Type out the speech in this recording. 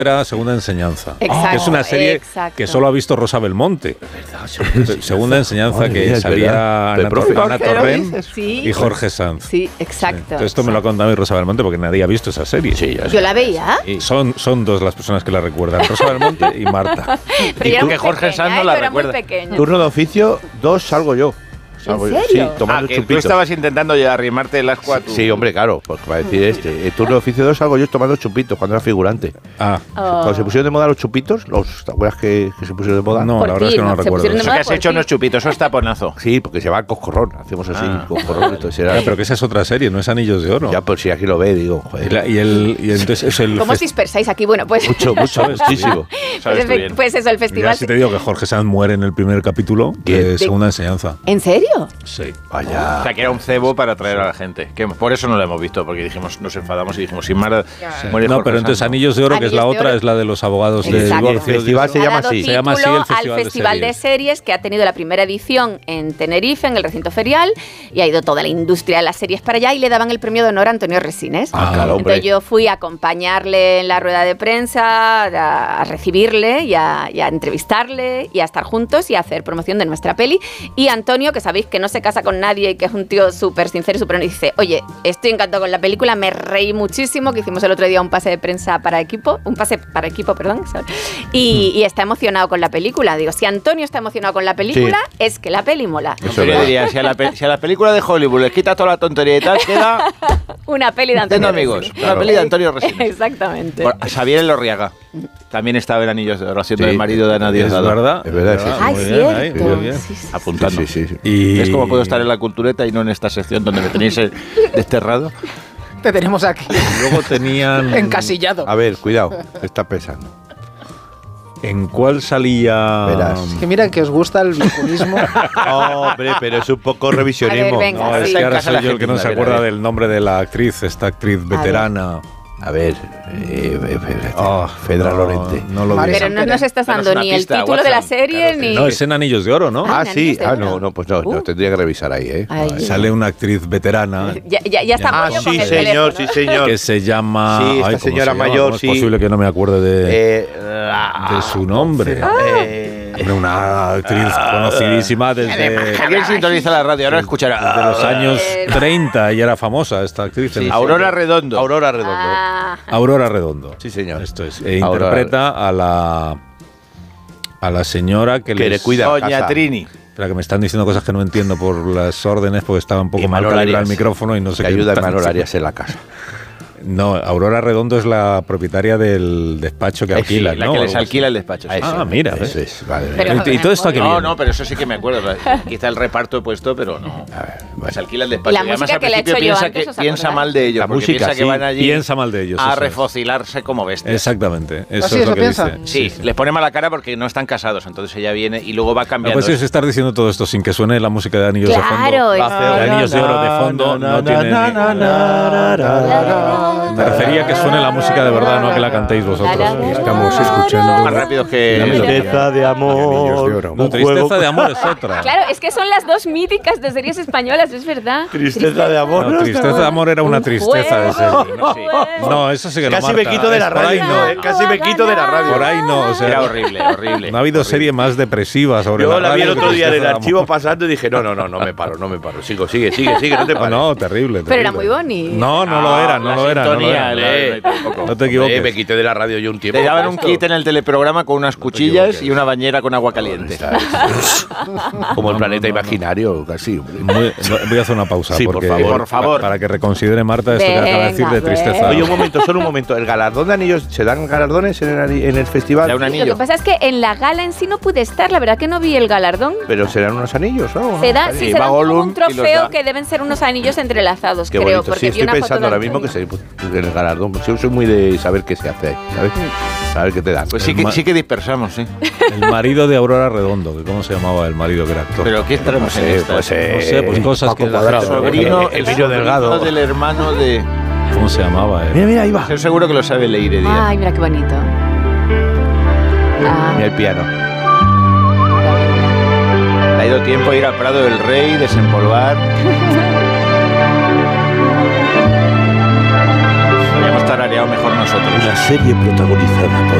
era Segunda Enseñanza. Exacto, que es una serie que solo ha visto Rosa Belmonte. Segunda Enseñanza, que salía Ana Torrent y Jorge Sanz. Sí, exacto. Entonces, esto me lo ha contado a mí Rosa Belmonte porque nadie ha visto esa serie. Sí, yo la veía. Son dos las personas que la recuerdan, Rosa Belmonte y Marta. Pero y tú que Jorge Sanz no la recuerda. Turno de oficio, 2 salgo yo. ¿En serio? Sí, tomando que chupitos. tú estabas intentando ya arrimarte el ascua. Sí, hombre, claro, pues va a decir el turno de oficio 2 salgo yo tomando chupitos cuando era figurante. Cuando se pusieron de moda los chupitos, ¿te acuerdas que se pusieron de moda? No, la verdad es que no lo recuerdo. Eso que has hecho unos chupitos, eso es taponazo. Sí, porque se va a coscorrón, hacemos así, coscorrón. Entonces era... pero que esa es otra serie, no es Anillos de Oro. Ya, pues si aquí lo ve, digo, joder. Y entonces es el... ¿Cómo os dispersáis aquí? Bueno, pues... Muchísimo. Pues eso, el festival... Ya si te digo que Jorge Sanz muere en el primer capítulo de Segunda Enseñanza. ¿En serio? Sí. Vaya. O sea, que era un cebo para atraer a la gente. Que por eso no lo hemos visto, porque dijimos, nos enfadamos y dijimos, sin Mara muere No, Jorge pero entonces Sanz, Anillos de Oro, que es la otra, es la de los abogados de divorcio. El festival se llama así. Se llama así el Festival de Series, que ha tenido la primera edición en Tenerife, en el recinto ferial, y ha ido toda la industria de las series para allá y le daban el premio de honor a Antonio Resines. Claro, hombre. Entonces yo fui a acompañarle en la rueda de prensa, a recibirle y a entrevistarle y a estar juntos y a hacer promoción de nuestra peli. Y Antonio, que sabéis que no se casa con nadie y que es un tío súper sincero y súper honesto, dice, oye, estoy encantado con la película, me reí muchísimo, que hicimos el otro día un pase para equipo, y está emocionado con la película. Digo, si Antonio está emocionado con la película, es que la peli mola. Eso yo diría, si a la película de Hollywood les quita toda la tontería y tal, queda... una peli de Antonio amigos, Resines. una peli de Antonio Resines. Exactamente. Xavier Elorriaga también estaba en Anillos de Oro, haciendo el marido de Ana Diosdado. Es verdad. Es verdad, sí. Ay, cierto. Muy bien. Sí. Apuntando. Sí. Y ¿Ves cómo puedo estar en la cultureta y no en esta sección donde me tenéis desterrado? Te tenemos aquí. luego tenían... Encasillado. A ver, cuidado, está pensando. ¿En cuál salía...? Verás. Es que mira que os gusta el vinculismo. Hombre, pero es un poco revisionismo. A ver, venga. No, es Sí. que ahora Casa soy yo el que no se Argentina, acuerda a ver. del nombre de la actriz, esta actriz veterana. A ver, Fedra Lorente. No lo Vale. digo. Pero no nos estás Danos dando una ni el pista, título de la Watson. serie Claro, ni... No, es en Anillos de Oro, ¿no? Ah, en sí. Anillos de Oro. No, pues no, tendría que revisar ahí, ¿eh? Ay, Sale una actriz veterana ya está Ah, Pollo con sí, el señor, teléfono. sí, señor. que se llama... Sí, esta ¿cómo señora se llama? mayor, ¿Cómo es sí. posible que no me acuerde de su nombre? Hombre, una actriz conocidísima desde ¿Alguien sintoniza la radio? Ahora escuchará. de los años 30. Ella era famosa, esta actriz. Sí, Aurora Redondo. Aurora Redondo. Ah, Aurora Redondo. Sí, señor. Esto es. Aurora. Interpreta a la señora que le cuida Doña casa. Trini. Espera, que me están diciendo cosas que no entiendo por las órdenes, porque estaba un poco Y mal Manol calibrado el Arias, micrófono y no sé que qué. ayuda a están Manol diciendo. Arias en la casa. No, Aurora Redondo es la propietaria del despacho que alquila, la ¿no? que les Algo así. alquila el despacho. sí. Mira, Eso ¿ves? es, vale. Pero- ¿Y todo esto a qué No, viene? no, pero eso sí que me acuerdo. Quizá el reparto he puesto, pero no. A ver, Se alquila el Y despacho. la además música al que le he principio hecho yo piensa, antes, que, ¿os piensa acordáis? mal de ellos. La porque música, piensa que sí. van allí Piensa mal de ellos, a eso es. refocilarse como bestias. Exactamente. Eso ¿Ah, sí, es eso lo que piensa? dice. Sí, les pone mala cara porque no están casados. Entonces ella viene y luego va No, cambiando. pues es estar diciendo todo esto sin que suene la música de Anillos de fondo. Claro, De Anillos de Oro de fondo no tiene Me refería a que suene la música de verdad, no a que la cantéis vosotros. Estamos escuchando más rápido que... Tristeza de amor. No, Tristeza de amor es otra. Claro, es que son las dos míticas de series españolas, es verdad. Tristeza de amor. No, Tristeza de amor era una tristeza de serie. No, eso sí que no Casi marca. me quito de la Es por ahí radio. no. Casi me quito de la radio. Por ahí no, o sea, Era horrible, horrible. no ha habido serie más depresiva sobre Yo la vi el radio que otro día en el Tristeza de archivo amor. pasando y dije, no me paro. Sigue, no te No, pares. no, terrible. Pero era terrible. muy bonito. No, no lo era, no la lo era. No lo sintonía, era. No te Me equivoques. quité de la radio yo un tiempo. Te daban un kit en el teleprograma con unas cuchillas y una bañera con agua caliente. Como el planeta imaginario, casi. hombre. Voy a hacer una pausa. Sí, porque, por favor. Para que reconsidere Marta esto que acaba de decir de Venga, tristeza. Oye, solo un momento. ¿El galardón de anillos, se dan galardones en el festival? Da un Lo anillo. que pasa es que en la gala en sí no pude estar, la verdad que no vi el galardón. Pero serán unos anillos, ¿no? Se da, sí, se da como Gollum un y los trofeo da. que deben ser unos anillos entrelazados, Qué creo. bonito. Porque Sí, vi estoy una foto pensando de ahora mismo que Antonio. se el galardón. Yo soy muy de saber qué se hace ahí, ¿sabes? Saber qué te dan. Pues sí que dispersamos, sí. El marido de Aurora Redondo, que ¿cómo se llamaba el marido que era actor? Pero ¿qué estaremos en esta? no sé, pues cosas Paco que Cuadrado. Sobrino, el Emilio Delgado. del hermano de... ¿Cómo se llamaba? Mira, ahí va. Estoy seguro que lo sabe Leire Díaz. Ay, mira qué bonito. Ah, Mira el piano. Le ha ido tiempo a ir al Prado del Rey, desempolvar. Podríamos tararear liado mejor nosotros. Una serie protagonizada por